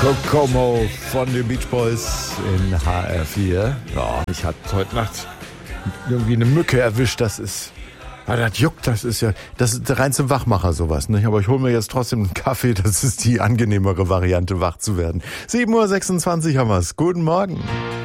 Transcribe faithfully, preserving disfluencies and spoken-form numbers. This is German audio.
Kokomo von den Beach Boys in H R vier. Ja, mich hat heute Nacht irgendwie eine Mücke erwischt. Das ist, ah, das juckt, das ist ja, das ist rein zum Wachmacher sowas, nicht? Aber ich hole mir jetzt trotzdem einen Kaffee. Das ist die angenehmere Variante, wach zu werden. sieben Uhr sechsundzwanzig haben wir's. Guten Morgen.